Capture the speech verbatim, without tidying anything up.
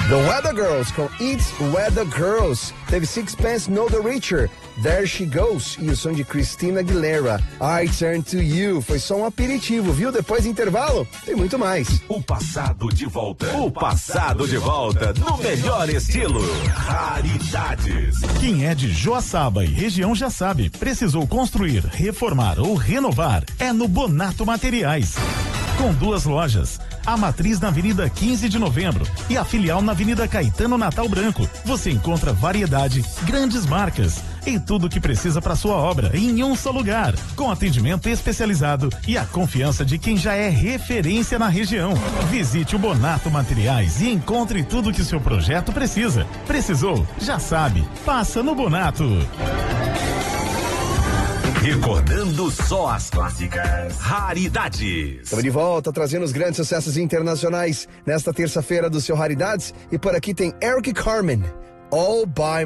The Weather Girls com It's Weather Girls. Teve Sixpence No The Richer, There She Goes. E o som de Christina Aguilera, I Turn To You. Foi só um aperitivo, viu? Depois do intervalo, tem muito mais. O passado de volta. O passado de volta no melhor estilo. Raridades. Quem é de Joaçaba e região já sabe. Precisou construir, reformar ou renovar? É no Bonato Materiais. Com duas lojas, a matriz na Avenida quinze de Novembro e a filial na Avenida Caetano Natal Branco. Você encontra variedade, grandes marcas e tudo o que precisa para sua obra em um só lugar, com atendimento especializado e a confiança de quem já é referência na região. Visite o Bonato Materiais e encontre tudo que seu projeto precisa. Precisou? Já sabe. Passa no Bonato. Recordando só as clássicas. Raridades. Estamos de volta trazendo os grandes sucessos internacionais nesta terça-feira do seu Raridades. E por aqui tem Eric Carmen, All By